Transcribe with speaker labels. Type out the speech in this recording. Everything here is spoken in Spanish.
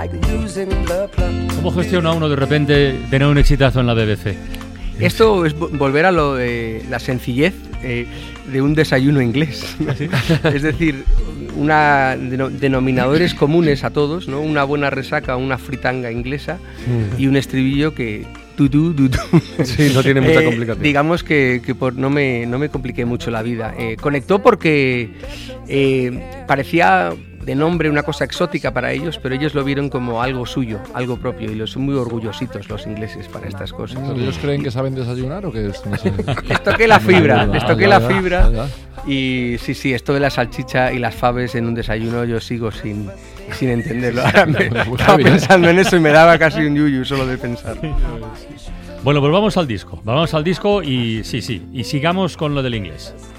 Speaker 1: ¿Cómo gestiona uno de repente tener un exitazo en la BBC?
Speaker 2: Esto es volver a lo de la sencillez de un desayuno inglés.
Speaker 1: ¿Sí?
Speaker 2: Es decir, denominadores comunes a todos, ¿no? Una buena resaca, una fritanga inglesa y un estribillo que...
Speaker 3: Sí, no tiene mucha complicación.
Speaker 2: Digamos que no me compliqué mucho la vida. Conectó porque parecía de nombre una cosa exótica para ellos, pero ellos lo vieron como algo suyo, algo propio, y los son muy orgullositos los ingleses para estas cosas.
Speaker 3: ¿Pero ellos creen que saben desayunar o qué es? No sé.
Speaker 2: Les toqué la fibra, y sí, esto de la salchicha y las faves en un desayuno yo sigo sin entenderlo. Ahora estaba pensando en eso y me daba casi un yuyu solo de pensar.
Speaker 1: Bueno, pues vamos al disco y sí, y sigamos con lo del inglés.